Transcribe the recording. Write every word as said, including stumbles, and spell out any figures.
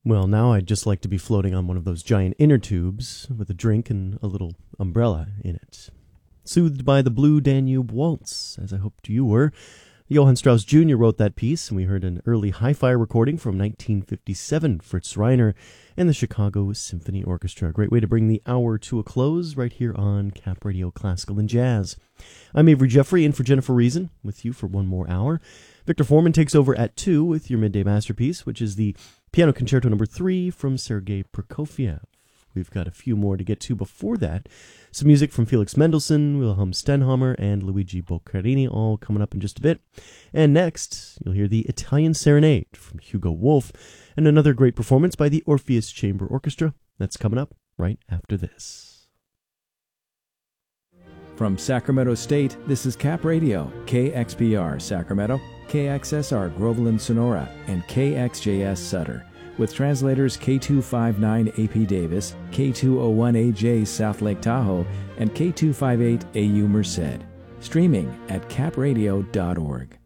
Well, now I'd just like to be floating on one of those giant inner tubes with a drink and a little umbrella in it. Soothed by the Blue Danube Waltz, as I hoped you were. Johann Strauss Junior wrote that piece, and we heard an early hi-fi recording from nineteen fifty-seven, Fritz Reiner and the Chicago Symphony Orchestra. A great way to bring the hour to a close right here on Cap Radio Classical and Jazz. I'm Avery Jeffrey, in for Jennifer Reason, with you for one more hour. Victor Foreman takes over at two with your midday masterpiece, which is the Piano Concerto Number three from Sergei Prokofiev. We've got a few more to get to before that. Some music from Felix Mendelssohn, Wilhelm Stenhammar, and Luigi Boccherini, all coming up in just a bit. And next, you'll hear the Italian Serenade from Hugo Wolf, and another great performance by the Orpheus Chamber Orchestra. That's coming up right after this. From Sacramento State, this is Cap Radio, K X P R Sacramento, K X S R Groveland Sonora, and K X J S Sutter, with translators K two fifty-nine A P Davis, K two oh one A J South Lake Tahoe, and K two fifty-eight A U Merced. Streaming at cap radio dot org.